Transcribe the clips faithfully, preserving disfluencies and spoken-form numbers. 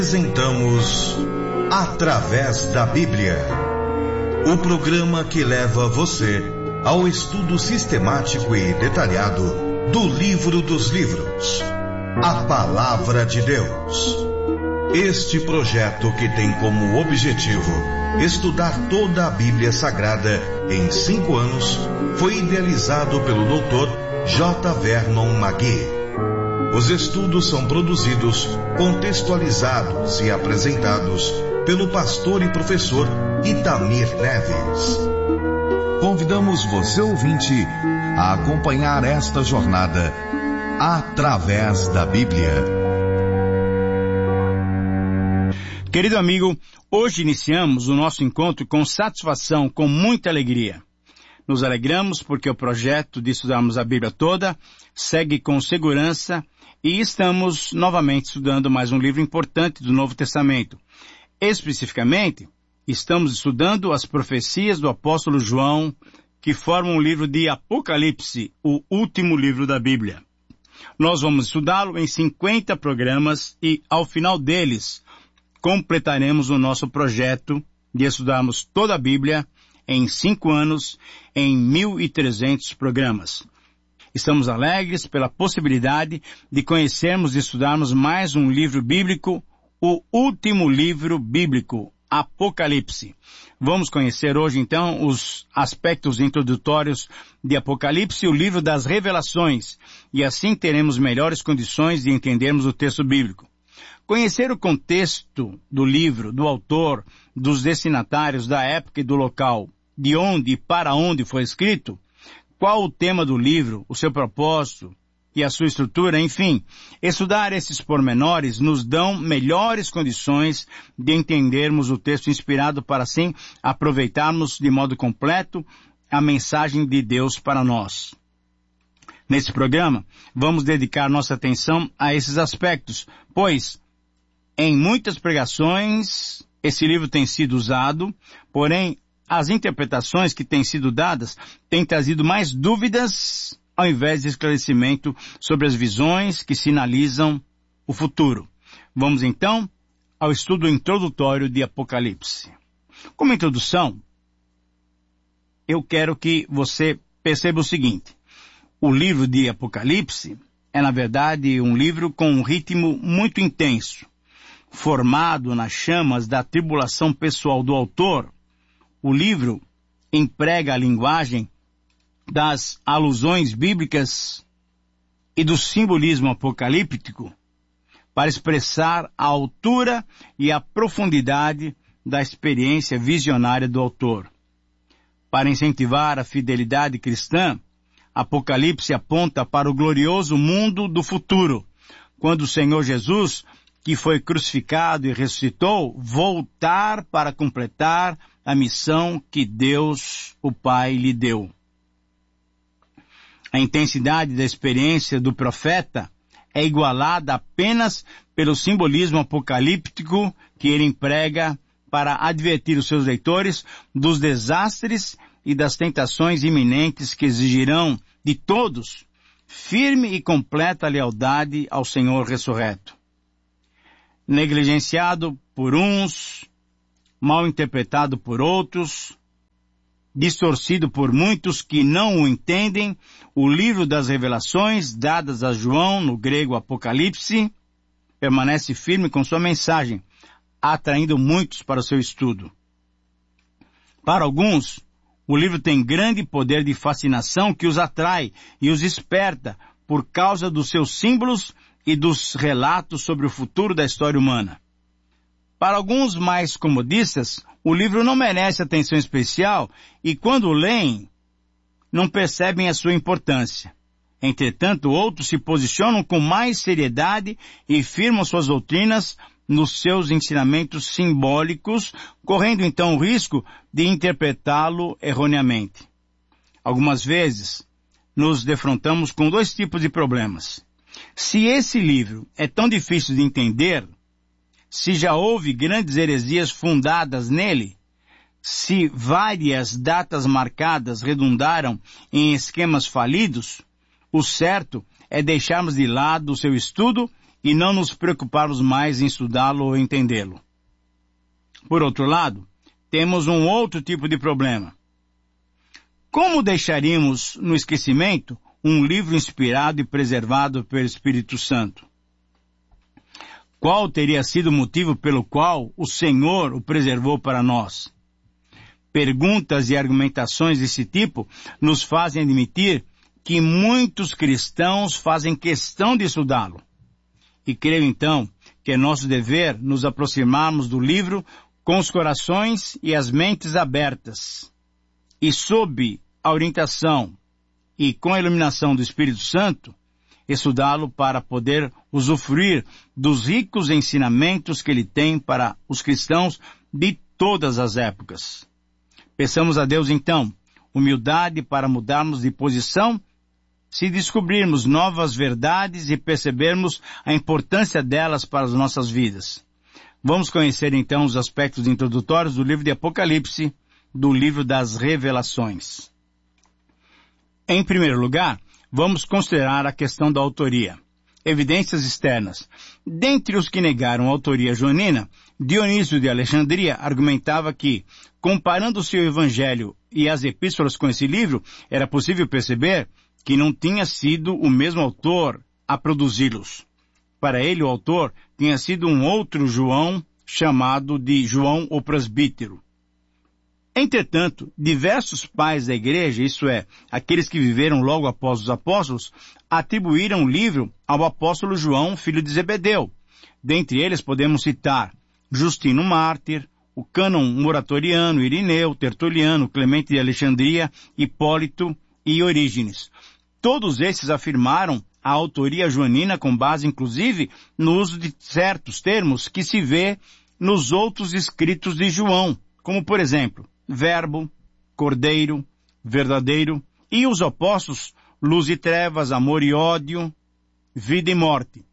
Apresentamos Através da Bíblia, o programa que leva você ao estudo sistemático e detalhado do livro dos livros, a Palavra de Deus. Este projeto, que tem como objetivo estudar toda a Bíblia Sagrada em cinco anos, foi idealizado pelo doutor J. Vernon McGee. Os estudos são produzidos, contextualizados e apresentados pelo pastor e professor Itamir Neves. Convidamos você, ouvinte, a acompanhar esta jornada através da Bíblia. Querido amigo, hoje iniciamos o nosso encontro com satisfação, com muita alegria. Nos alegramos porque o projeto de estudarmos a Bíblia toda segue com segurança e estamos novamente estudando mais um livro importante do Novo Testamento. Especificamente, estamos estudando as profecias do apóstolo João, que formam o livro de Apocalipse, o último livro da Bíblia. Nós vamos estudá-lo em cinquenta programas e, ao final deles, completaremos o nosso projeto de estudarmos toda a Bíblia em cinco anos, em mil e trezentos programas. Estamos alegres pela possibilidade de conhecermos e estudarmos mais um livro bíblico, o último livro bíblico, Apocalipse. Vamos conhecer hoje, então, os aspectos introdutórios de Apocalipse, o livro das revelações, e assim teremos melhores condições de entendermos o texto bíblico. Conhecer o contexto do livro, do autor, dos destinatários, da época e do local, de onde e para onde foi escrito, qual o tema do livro, o seu propósito e a sua estrutura, enfim, estudar esses pormenores nos dão melhores condições de entendermos o texto inspirado para assim aproveitarmos de modo completo a mensagem de Deus para nós. Nesse programa, vamos dedicar nossa atenção a esses aspectos, pois em muitas pregações esse livro tem sido usado, porém as interpretações que têm sido dadas têm trazido mais dúvidas ao invés de esclarecimento sobre as visões que sinalizam o futuro. Vamos então ao estudo introdutório de Apocalipse. Como introdução, eu quero que você perceba o seguinte: o livro de Apocalipse é, na verdade, um livro com um ritmo muito intenso. Formado nas chamas da tribulação pessoal do autor, o livro emprega a linguagem das alusões bíblicas e do simbolismo apocalíptico para expressar a altura e a profundidade da experiência visionária do autor. Para incentivar a fidelidade cristã, Apocalipse aponta para o glorioso mundo do futuro, quando o Senhor Jesus, que foi crucificado e ressuscitou, voltar para completar a missão que Deus, o Pai, lhe deu. A intensidade da experiência do profeta é igualada apenas pelo simbolismo apocalíptico que ele emprega para advertir os seus leitores dos desastres e das tentações iminentes que exigirão de todos firme e completa lealdade ao Senhor ressurreto. Negligenciado por uns, mal interpretado por outros, distorcido por muitos que não o entendem, o livro das revelações dadas a João, no grego Apocalipse, permanece firme com sua mensagem, atraindo muitos para o seu estudo. Para alguns, o livro tem grande poder de fascinação que os atrai e os esperta por causa dos seus símbolos e dos relatos sobre o futuro da história humana. Para alguns mais comodistas, o livro não merece atenção especial e, quando o leem, não percebem a sua importância. Entretanto, outros se posicionam com mais seriedade e firmam suas doutrinas nos seus ensinamentos simbólicos, correndo então o risco de interpretá-lo erroneamente. Algumas vezes, nos defrontamos com dois tipos de problemas. Se esse livro é tão difícil de entender, se já houve grandes heresias fundadas nele, se várias datas marcadas redundaram em esquemas falidos, o certo é deixarmos de lado o seu estudo e não nos preocuparmos mais em estudá-lo ou entendê-lo. Por outro lado, temos um outro tipo de problema. Como deixaríamos no esquecimento um livro inspirado e preservado pelo Espírito Santo? Qual teria sido o motivo pelo qual o Senhor o preservou para nós? Perguntas e argumentações desse tipo nos fazem admitir que muitos cristãos fazem questão de estudá-lo. E creio então que é nosso dever nos aproximarmos do livro com os corações e as mentes abertas, e sob a orientação e com a iluminação do Espírito Santo, estudá-lo para poder usufruir dos ricos ensinamentos que ele tem para os cristãos de todas as épocas. Peçamos a Deus então humildade para mudarmos de posição se descobrirmos novas verdades e percebermos a importância delas para as nossas vidas. Vamos conhecer então os aspectos introdutórios do livro de Apocalipse, do livro das Revelações. Em primeiro lugar, vamos considerar a questão da autoria. Evidências externas. Dentre os que negaram a autoria joanina, Dionísio de Alexandria argumentava que, comparando o seu evangelho e as epístolas com esse livro, era possível perceber que não tinha sido o mesmo autor a produzi-los. Para ele, o autor tinha sido um outro João, chamado de João o Presbítero. Entretanto, diversos pais da igreja, isto é, aqueles que viveram logo após os apóstolos, atribuíram o livro ao apóstolo João, filho de Zebedeu. Dentre eles podemos citar Justino Mártir, o cânon moratoriano, Irineu, Tertuliano, Clemente de Alexandria, Hipólito e Orígenes. Todos esses afirmaram a autoria joanina com base, inclusive, no uso de certos termos que se vê nos outros escritos de João, como, por exemplo, verbo, cordeiro, verdadeiro, e os opostos, luz e trevas, amor e ódio, vida e morte.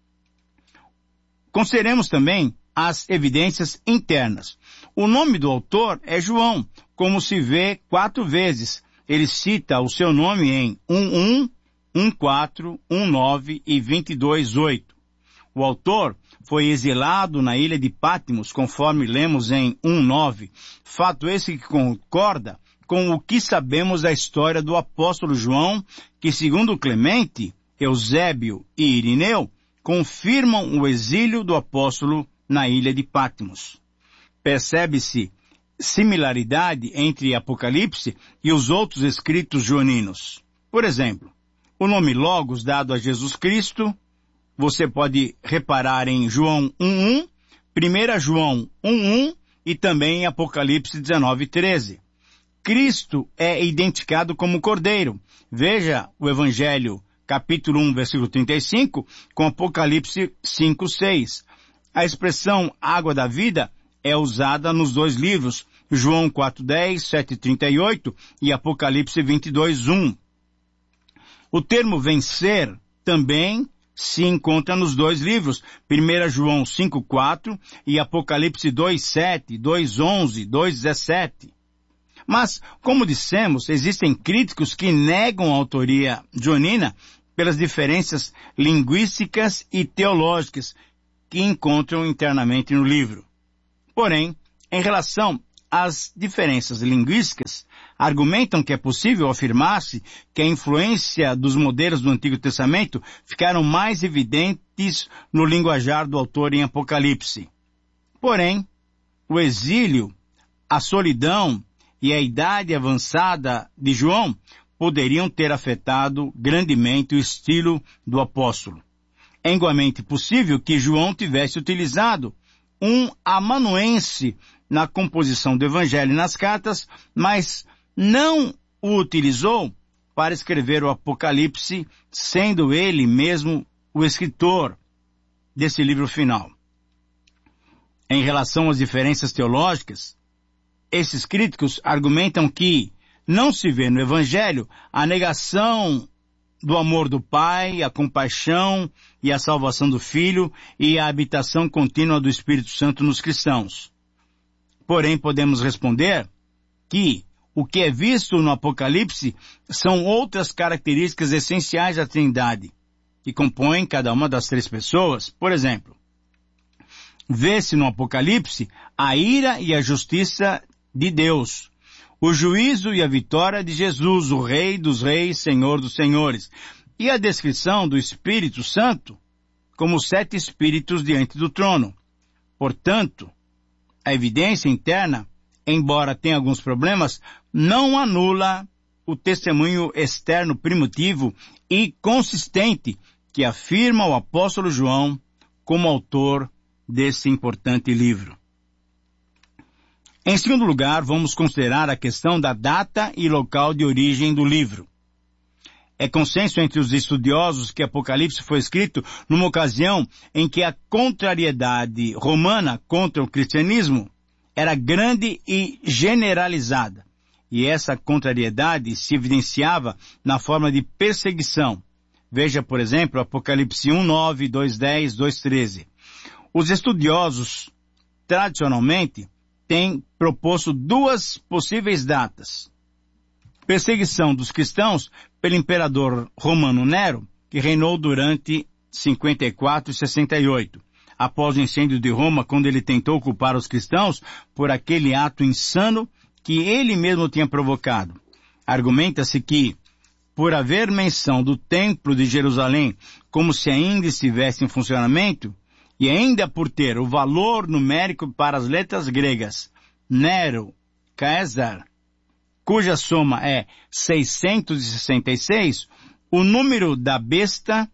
Consideremos também as evidências internas. O nome do autor é João, como se vê quatro vezes. Ele cita o seu nome em um um, quatro, nove e vinte e dois, oito. O autor foi exilado na ilha de Patmos, conforme lemos em um nove. Fato esse que concorda com o que sabemos da história do apóstolo João, que segundo Clemente, Eusébio e Irineu, confirmam o exílio do apóstolo na ilha de Patmos. Percebe-se similaridade entre Apocalipse e os outros escritos joaninos. Por exemplo, o nome Logos dado a Jesus Cristo, você pode reparar em João um um, primeiro João um um e também em Apocalipse dezenove, treze. Cristo é identificado como Cordeiro. Veja o Evangelho, capítulo um, versículo trinta e cinco, com Apocalipse cinco, seis. A expressão água da vida é usada nos dois livros, João quatro, dez, sete, trinta e oito e Apocalipse vinte e dois, um. O termo vencer também se encontra nos dois livros, primeiro João cinco, quatro e Apocalipse dois, sete, dois, onze, dois, dezessete. Mas, como dissemos, existem críticos que negam a autoria joanina pelas diferenças linguísticas e teológicas que encontram internamente no livro. Porém, em relação às diferenças linguísticas, argumentam que é possível afirmar-se que a influência dos modelos do Antigo Testamento ficaram mais evidentes no linguajar do autor em Apocalipse. Porém, o exílio, a solidão e a idade avançada de João poderiam ter afetado grandemente o estilo do apóstolo. É igualmente possível que João tivesse utilizado um amanuense na composição do Evangelho e nas cartas, mas não o utilizou para escrever o Apocalipse, sendo ele mesmo o escritor desse livro final. Em relação às diferenças teológicas, esses críticos argumentam que não se vê no Evangelho a negação do amor do Pai, a compaixão e a salvação do Filho e a habitação contínua do Espírito Santo nos cristãos. Porém, podemos responder que o que é visto no Apocalipse são outras características essenciais da Trindade. que compõem cada uma das três pessoas. Por exemplo, vê-se no Apocalipse a ira e a justiça de Deus, o juízo e a vitória de Jesus, o Rei dos Reis, Senhor dos Senhores, e a descrição do Espírito Santo como sete espíritos diante do trono. Portanto, a evidência interna, embora tenha alguns problemas, não anula o testemunho externo primitivo e consistente que afirma o apóstolo João como autor desse importante livro. Em segundo lugar, vamos considerar a questão da data e local de origem do livro. É consenso entre os estudiosos que Apocalipse foi escrito numa ocasião em que a contrariedade romana contra o cristianismo era grande e generalizada. E essa contrariedade se evidenciava na forma de perseguição. Veja, por exemplo, Apocalipse um, nove, dois, dez, dois, treze. Os estudiosos, tradicionalmente, têm proposto duas possíveis datas. Perseguição dos cristãos pelo imperador romano Nero, que reinou durante cinquenta e quatro e sessenta e oito, após o incêndio de Roma, quando ele tentou culpar os cristãos por aquele ato insano que ele mesmo tinha provocado. Argumenta-se que, por haver menção do Templo de Jerusalém como se ainda estivesse em funcionamento, e ainda por ter o valor numérico para as letras gregas, Nero, César, cuja soma é seiscentos e sessenta e seis, o número da besta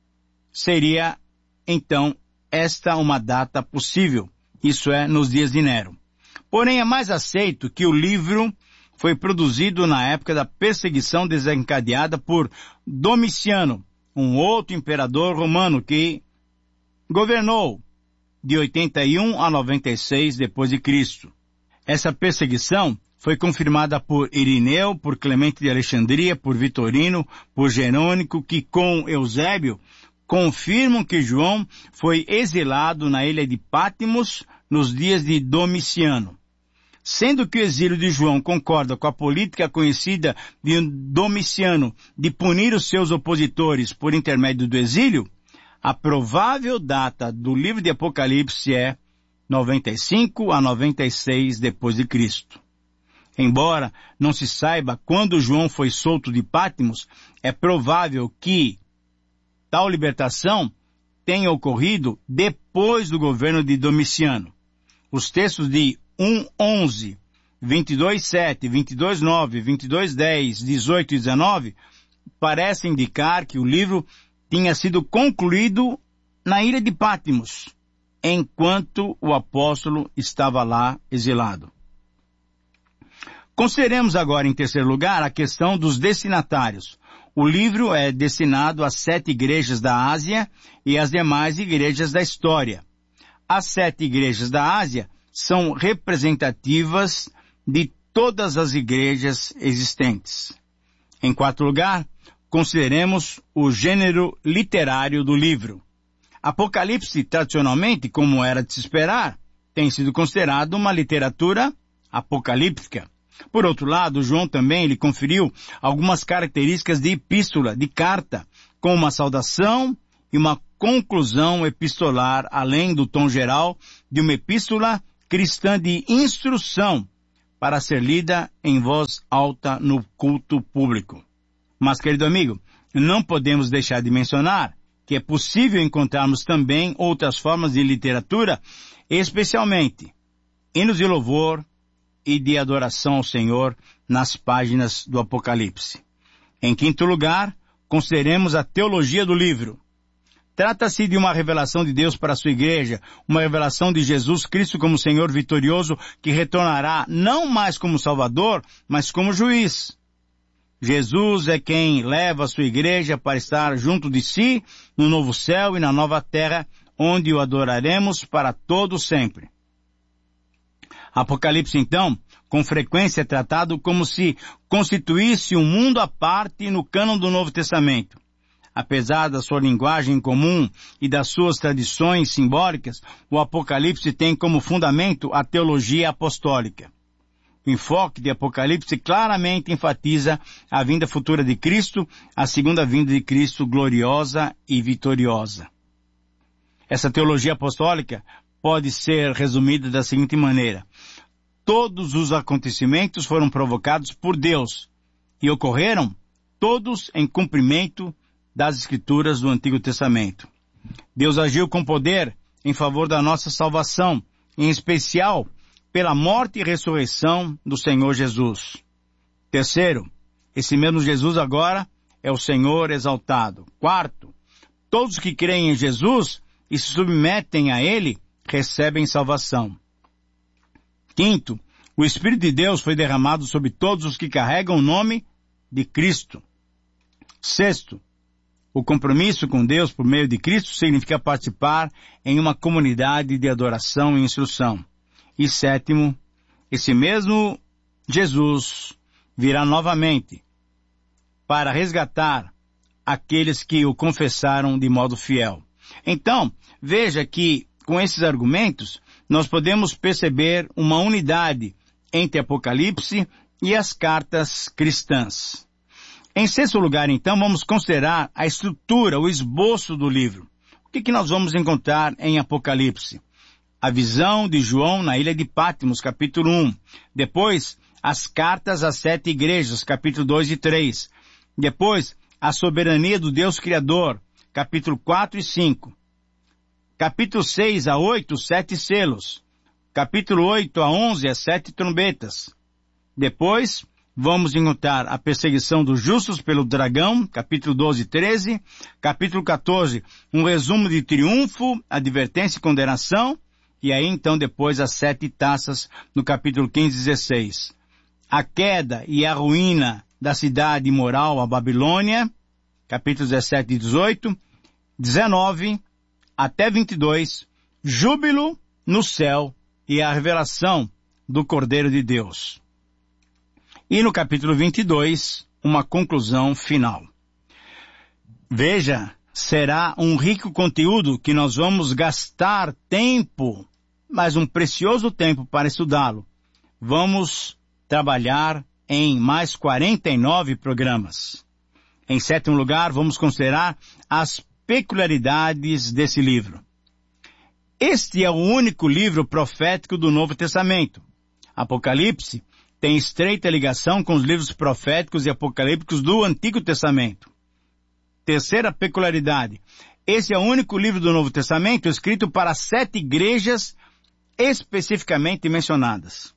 seria, então, esta uma data possível, isso é, nos dias de Nero. Porém, é mais aceito que o livro foi produzido na época da perseguição desencadeada por Domiciano, um outro imperador romano que governou de oitenta e um a noventa e seis depois de Cristo. Essa perseguição foi confirmada por Irineu, por Clemente de Alexandria, por Vitorino, por Jerônico, que com Eusébio confirmam que João foi exilado na ilha de Patmos nos dias de Domiciano. Sendo que o exílio de João concorda com a política conhecida de Domiciano de punir os seus opositores por intermédio do exílio, a provável data do livro de Apocalipse é noventa e cinco a noventa e seis depois de Cristo. Embora não se saiba quando João foi solto de Patmos, é provável que tal libertação tenha ocorrido depois do governo de Domiciano. Os textos de um, onze, vinte e dois, sete, vinte e dois, nove, vinte e dois, dez, dezoito e dezenove parecem indicar que o livro tinha sido concluído na ilha de Patmos, enquanto o apóstolo estava lá exilado. Consideremos agora, em terceiro lugar, a questão dos destinatários. O livro é destinado às sete igrejas da Ásia e às demais igrejas da história. As sete igrejas da Ásia são representativas de todas as igrejas existentes. Em quarto lugar, consideremos o gênero literário do livro. Apocalipse, tradicionalmente, como era de se esperar, tem sido considerado uma literatura apocalíptica. Por outro lado, João também lhe conferiu algumas características de epístola, de carta, com uma saudação e uma conclusão epistolar, além do tom geral de uma epístola cristã de instrução para ser lida em voz alta no culto público. Mas, querido amigo, não podemos deixar de mencionar que é possível encontrarmos também outras formas de literatura, especialmente hinos de louvor e de adoração ao Senhor nas páginas do Apocalipse. Em quinto lugar, consideremos a teologia do livro. Trata-se de uma revelação de Deus para a sua igreja, uma revelação de Jesus Cristo como Senhor vitorioso que retornará não mais como Salvador, mas como juiz. Jesus é quem leva a sua igreja para estar junto de si no novo céu e na nova terra, onde o adoraremos para todo sempre. Apocalipse, então, com frequência é tratado como se constituísse um mundo à parte no cânon do Novo Testamento. Apesar da sua linguagem comum e das suas tradições simbólicas, o Apocalipse tem como fundamento a teologia apostólica. O enfoque de Apocalipse claramente enfatiza a vinda futura de Cristo, a segunda vinda de Cristo gloriosa e vitoriosa. Essa teologia apostólica pode ser resumida da seguinte maneira: todos os acontecimentos foram provocados por Deus e ocorreram todos em cumprimento das Escrituras do Antigo Testamento. Deus agiu com poder em favor da nossa salvação, em especial pela morte e ressurreição do Senhor Jesus. Terceiro, esse mesmo Jesus agora é o Senhor exaltado. Quarto, todos que creem em Jesus e se submetem a Ele recebem salvação. Quinto, o Espírito de Deus foi derramado sobre todos os que carregam o nome de Cristo. Sexto, o compromisso com Deus por meio de Cristo significa participar em uma comunidade de adoração e instrução. E sétimo, esse mesmo Jesus virá novamente para resgatar aqueles que o confessaram de modo fiel. Então, veja que com esses argumentos nós podemos perceber uma unidade entre Apocalipse e as cartas cristãs. Em sexto lugar, então, vamos considerar a estrutura, o esboço do livro. O que, que nós vamos encontrar em Apocalipse? A visão de João na ilha de Patmos, capítulo um. Depois, as cartas às sete igrejas, capítulo dois e três. Depois, a soberania do Deus Criador, capítulo quatro e cinco. Capítulo seis a oito, sete selos. Capítulo oito a onze, as sete trombetas. Depois, vamos encontrar a perseguição dos justos pelo dragão, capítulo doze e treze. Capítulo quatorze, um resumo de triunfo, advertência e condenação. E aí, então, depois, as sete taças, no capítulo quinze e dezesseis. A queda e a ruína da cidade imoral, a Babilônia, capítulos dezessete e dezoito. dezenove até vinte e dois, júbilo no céu e a revelação do Cordeiro de Deus. E no capítulo vinte e dois, uma conclusão final. Veja, será um rico conteúdo que nós vamos gastar tempo, mas um precioso tempo para estudá-lo. Vamos trabalhar em mais quarenta e nove programas. Em sétimo lugar, vamos considerar as peculiaridades desse livro. Este é o único livro profético do Novo Testamento. Apocalipse tem estreita ligação com os livros proféticos e apocalípticos do Antigo Testamento. Terceira peculiaridade. Esse é o único livro do Novo Testamento escrito para sete igrejas especificamente mencionadas.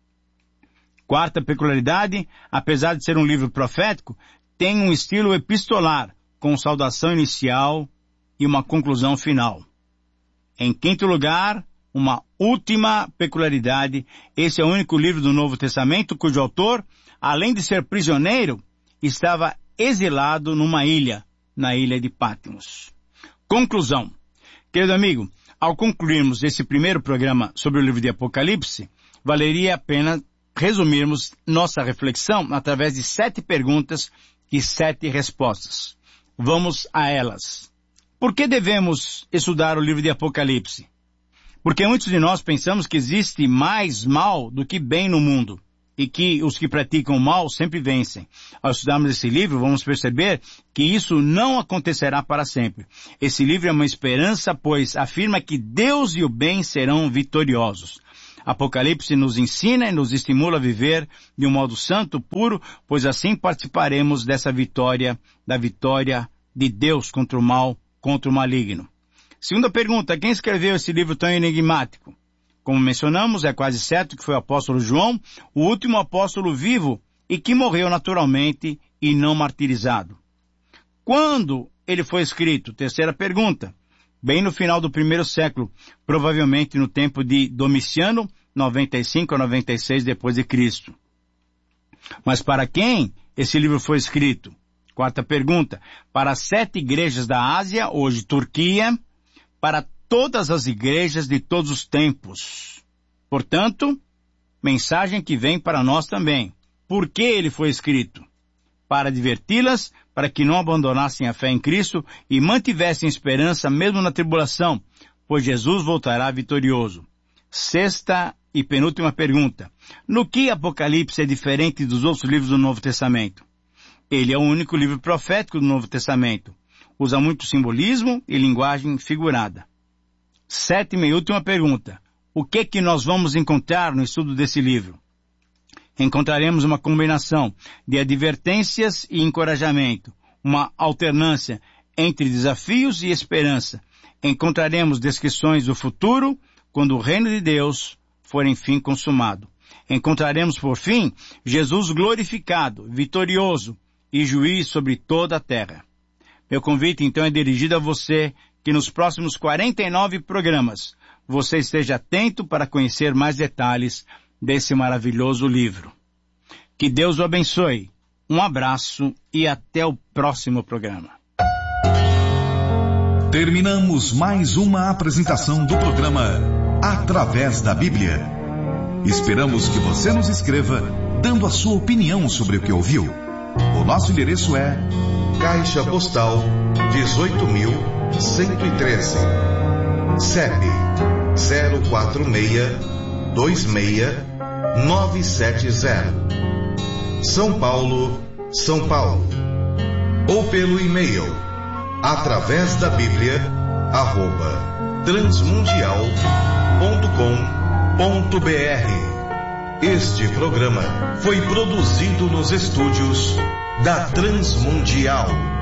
Quarta peculiaridade. Apesar de ser um livro profético, tem um estilo epistolar, com saudação inicial e uma conclusão final. Em quinto lugar, uma última peculiaridade. Esse é o único livro do Novo Testamento cujo autor, além de ser prisioneiro, estava exilado numa ilha, na ilha de Patmos. Conclusão. Querido amigo, ao concluirmos esse primeiro programa sobre o livro de Apocalipse, valeria a pena resumirmos nossa reflexão através de sete perguntas e sete respostas. Vamos a elas. Por que devemos estudar o livro de Apocalipse? Porque muitos de nós pensamos que existe mais mal do que bem no mundo, e que os que praticam o mal sempre vencem. Ao estudarmos esse livro, vamos perceber que isso não acontecerá para sempre. Esse livro é uma esperança, pois afirma que Deus e o bem serão vitoriosos. Apocalipse nos ensina e nos estimula a viver de um modo santo, puro, pois assim participaremos dessa vitória, da vitória de Deus contra o mal, contra o maligno. Segunda pergunta, quem escreveu esse livro tão enigmático? Como mencionamos, é quase certo que foi o apóstolo João, o último apóstolo vivo e que morreu naturalmente e não martirizado. Quando ele foi escrito? Terceira pergunta. Bem no final do primeiro século, provavelmente no tempo de Domiciano, noventa e cinco a noventa e seis depois de Cristo. Mas para quem esse livro foi escrito? Quarta pergunta. Para as sete igrejas da Ásia, hoje Turquia, para todas as igrejas de todos os tempos. Portanto, mensagem que vem para nós também. Por que ele foi escrito? Para adverti-las, para que não abandonassem a fé em Cristo e mantivessem esperança mesmo na tribulação, pois Jesus voltará vitorioso. Sexta e penúltima pergunta. No que Apocalipse é diferente dos outros livros do Novo Testamento? Ele é o único livro profético do Novo Testamento. Usa muito simbolismo e linguagem figurada. Sétima e última pergunta. O que que nós vamos encontrar no estudo desse livro? Encontraremos uma combinação de advertências e encorajamento, uma alternância entre desafios e esperança. Encontraremos descrições do futuro, quando o reino de Deus for enfim consumado. Encontraremos, por fim, Jesus glorificado, vitorioso e juiz sobre toda a terra. Meu convite, então, é dirigido a você que nos próximos quarenta e nove programas você esteja atento para conhecer mais detalhes desse maravilhoso livro. Que Deus o abençoe. Um abraço e até o próximo programa. Terminamos mais uma apresentação do programa Através da Bíblia. Esperamos que você nos escreva dando a sua opinião sobre o que ouviu. O nosso endereço é Caixa Postal dezoito mil cento e treze, C E P zero quatro seis dois seis nove sete zero, São Paulo, São Paulo. Ou pelo e-mail através da Bíblia arroba transmundial ponto com ponto br. Este programa foi produzido nos estúdios da Transmundial.